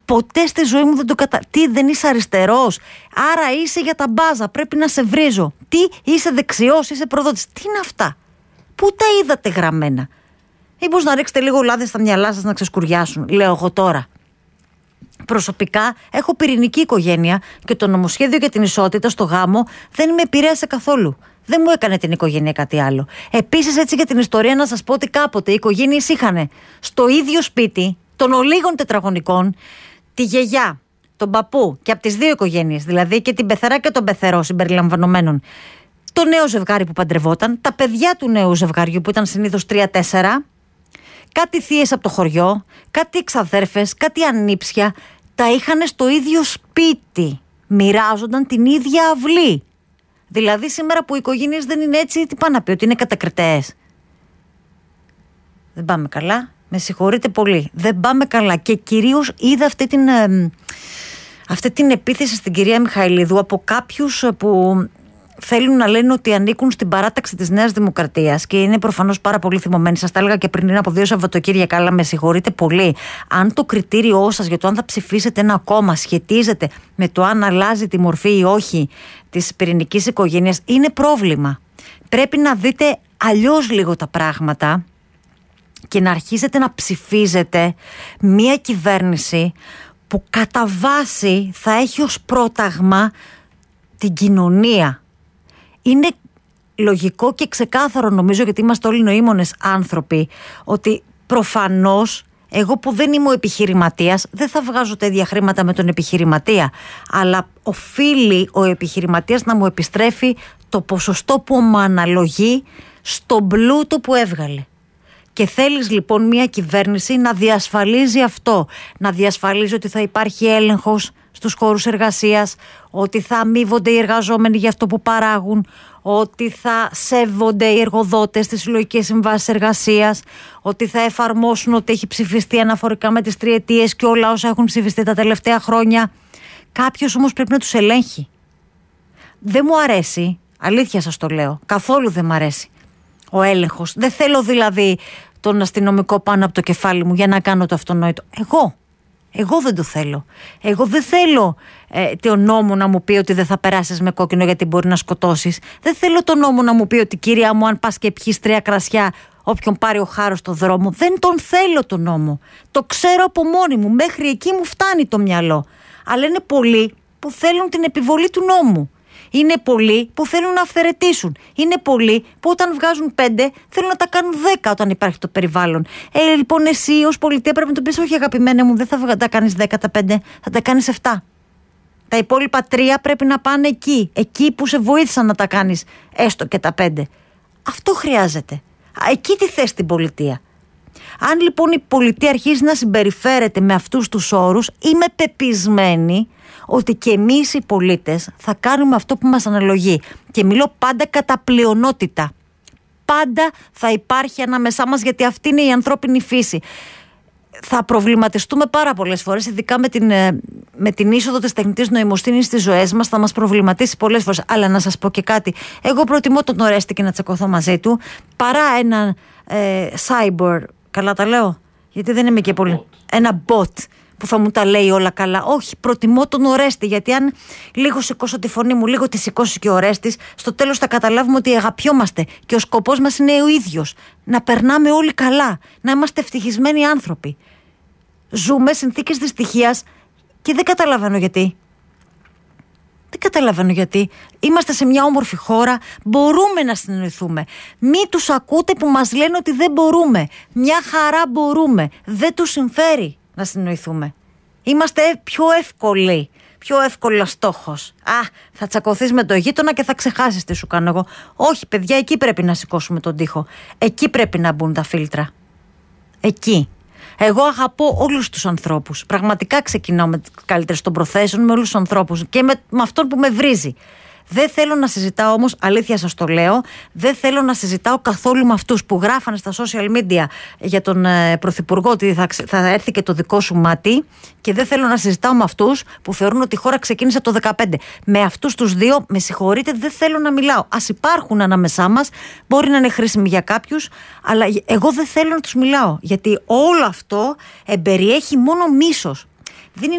Ποτέ στη ζωή μου δεν το Τι, δεν είσαι αριστερός? Άρα είσαι για τα μπάζα, πρέπει να σε βρίζω. Τι, είσαι δεξιός, είσαι προδότης? Τι είναι αυτά? Πού τα είδατε γραμμένα? Μήπως να ρίξετε λίγο λάδι στα μυαλά σας να ξεσκουριάσουν, λέω εγώ τώρα. Προσωπικά έχω πυρηνική οικογένεια και το νομοσχέδιο για την ισότητα στο γάμο δεν με επηρέασε καθόλου. Δεν μου έκανε την οικογένεια κάτι άλλο. Επίσης, έτσι για την ιστορία, να σας πω ότι κάποτε οι οικογένειες είχαν στο ίδιο σπίτι των ολίγων τετραγωνικών τη γιαγιά, τον παππού και από τις δύο οικογένειες, δηλαδή και την πεθερά και τον πεθερό συμπεριλαμβανομένων, το νέο ζευγάρι που παντρευόταν, τα παιδιά του νέου ζευγαριού που ήταν συνήθως 3-4, κάτι θείες από το χωριό, κάτι εξαδέρφες, κάτι ανήψια, τα είχαν στο ίδιο σπίτι. Μοιράζονταν την ίδια αυλή. Δηλαδή σήμερα που οι οικογένειες δεν είναι έτσι, τι πάνε να πει, ότι είναι κατακριτές? Δεν πάμε καλά. Με συγχωρείτε πολύ. Δεν πάμε καλά. Και κυρίως είδα αυτή την επίθεση στην κυρία Μιχαηλίδου από κάποιους που θέλουν να λένε ότι ανήκουν στην παράταξη της Νέας Δημοκρατίας και είναι προφανώς πάρα πολύ θυμωμένοι. Σας τα έλεγα και πριν, είναι από 2 Σαββατοκύριακα, αλλά με συγχωρείτε πολύ. Αν το κριτήριό σας για το αν θα ψηφίσετε ένα κόμμα σχετίζεται με το αν αλλάζει τη μορφή ή όχι της πυρηνικής οικογένειας, είναι πρόβλημα. Πρέπει να δείτε αλλιώς λίγο τα πράγματα και να αρχίσετε να ψηφίζετε μία κυβέρνηση που κατά βάση θα έχει ως πρόταγμα την κοινωνία. Είναι λογικό και ξεκάθαρο, νομίζω, γιατί είμαστε όλοι νοήμονες άνθρωποι, ότι προφανώς εγώ που δεν είμαι ο επιχειρηματίας δεν θα βγάζω τα ίδια χρήματα με τον επιχειρηματία, αλλά οφείλει ο επιχειρηματίας να μου επιστρέφει το ποσοστό που μου αναλογεί στον πλούτο που έβγαλε. Και θέλεις λοιπόν μια κυβέρνηση να διασφαλίζει αυτό, να διασφαλίζει ότι θα υπάρχει έλεγχος στους χώρους εργασίας, ότι θα αμείβονται οι εργαζόμενοι για αυτό που παράγουν, ότι θα σέβονται οι εργοδότες στις συλλογικές συμβάσεις εργασίας, ότι θα εφαρμόσουν ότι έχει ψηφιστεί αναφορικά με τις τριετίες και όλα όσα έχουν ψηφιστεί τα τελευταία χρόνια. Κάποιος όμως πρέπει να τους ελέγχει. Δεν μου αρέσει, αλήθεια σας το λέω, καθόλου δεν μου αρέσει ο έλεγχος. Δεν θέλω δηλαδή τον αστυνομικό πάνω από το κεφάλι μου για να κάνω το αυτονόητο. Εγώ δεν το θέλω. Εγώ δεν θέλω το νόμο να μου πει ότι δεν θα περάσεις με κόκκινο γιατί μπορεί να σκοτώσεις. Δεν θέλω το νόμο να μου πει ότι κυρία μου, αν πας και πιείς 3 κρασιά όποιον πάρει ο χάρος στο δρόμο. Δεν τον θέλω το νόμο. Το ξέρω από μόνη μου. Μέχρι εκεί μου φτάνει το μυαλό. Αλλά είναι πολλοί που θέλουν την επιβολή του νόμου. Είναι πολλοί που θέλουν να αυθαιρετήσουν. Είναι πολλοί που όταν βγάζουν 5 θέλουν να τα κάνουν 10 όταν υπάρχει το περιβάλλον. Λοιπόν, εσύ ως πολιτεία πρέπει να το πεις: όχι, αγαπημένα μου, δεν θα τα κάνεις 10 τα 5, θα τα κάνεις 7. Τα υπόλοιπα 3 πρέπει να πάνε εκεί που σε βοήθησαν να τα κάνεις έστω και τα 5. Αυτό χρειάζεται. Εκεί τη θες την πολιτεία. Αν λοιπόν η πολιτεία αρχίζει να συμπεριφέρεται με αυτούς τους όρους, είμαι πεπισμένη ότι και εμείς οι πολίτες θα κάνουμε αυτό που μας αναλογεί. Και μιλώ πάντα κατά πλειονότητα. Πάντα θα υπάρχει ανάμεσά μας, γιατί αυτή είναι η ανθρώπινη φύση. Θα προβληματιστούμε πάρα πολλές φορές, ειδικά με την είσοδο της τεχνητής νοημοσύνης στις ζωές μας, θα μας προβληματίσει πολλές φορές. Αλλά να σας πω και κάτι. Εγώ προτιμώ τον Ορέστη και να τσακωθώ μαζί του, παρά ένα cyber. Καλά τα λέω, γιατί δεν είμαι και πολύ. Ένα bot που θα μου τα λέει όλα καλά. Όχι, προτιμώ τον Ορέστη, γιατί αν λίγο σηκώσω τη φωνή μου, λίγο τη σηκώσει και ο Ορέστης, στο τέλος θα καταλάβουμε ότι αγαπιόμαστε και ο σκοπός μας είναι ο ίδιος. Να περνάμε όλοι καλά, να είμαστε ευτυχισμένοι άνθρωποι. Ζούμε συνθήκες δυστυχίας και δεν καταλαβαίνω γιατί. Δεν καταλαβαίνω γιατί. Είμαστε σε μια όμορφη χώρα, μπορούμε να συνεννοηθούμε. Μη τους ακούτε που μας λένε ότι δεν μπορούμε. Μια χαρά μπορούμε. Δεν τους συμφέρει να συνεννοηθούμε. Είμαστε πιο εύκολα στόχος. Θα τσακωθείς με το γείτονα και θα ξεχάσεις τι σου κάνω εγώ. Όχι, παιδιά, εκεί πρέπει να σηκώσουμε τον τοίχο. Εκεί πρέπει να μπουν τα φίλτρα. Εκεί. Εγώ αγαπώ όλους τους ανθρώπους. Πραγματικά ξεκινάω με τις καλύτερες των προθέσεων, με όλους τους ανθρώπους και με αυτόν που με βρίζει. Δεν θέλω να συζητάω όμως, αλήθεια σας το λέω, δεν θέλω να συζητάω καθόλου με αυτούς που γράφανε στα social media για τον Πρωθυπουργό ότι θα έρθει και το δικό σου μάτι, και δεν θέλω να συζητάω με αυτούς που θεωρούν ότι η χώρα ξεκίνησε το 2015. Με αυτούς τους δύο, με συγχωρείτε, δεν θέλω να μιλάω. Ας υπάρχουν ανάμεσά μας, μπορεί να είναι χρήσιμοι για κάποιους, αλλά εγώ δεν θέλω να τους μιλάω, γιατί όλο αυτό εμπεριέχει μόνο μίσος.